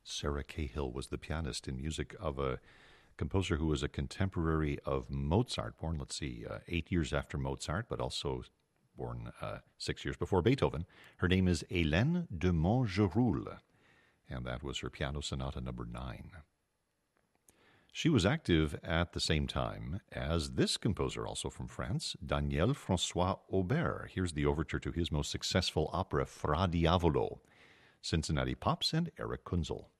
Sarah Cahill was the pianist in music of a composer who was a contemporary of Mozart, born, 8 years after Mozart, but also born 6 years before Beethoven. Her name is Hélène de Montgeroul, and that was her Piano Sonata number 9. She was active at the same time as this composer, also from France, Daniel François Aubert. Here's the overture to his most successful opera, Fra Diavolo, Cincinnati Pops and Eric Kunzel.